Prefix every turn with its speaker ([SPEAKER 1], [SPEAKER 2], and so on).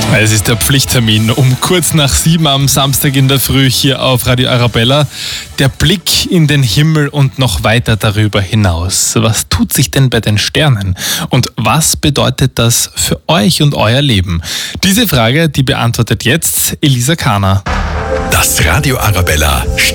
[SPEAKER 1] Es ist der Pflichttermin um kurz nach 7 am Samstag in der Früh hier auf Radio Arabella. Der Blick in den Himmel und noch weiter darüber hinaus. Was tut sich denn bei den Sternen? Und was bedeutet das für euch und euer Leben? Diese Frage, die beantwortet jetzt Elisa Kahner.
[SPEAKER 2] Das Radio Arabella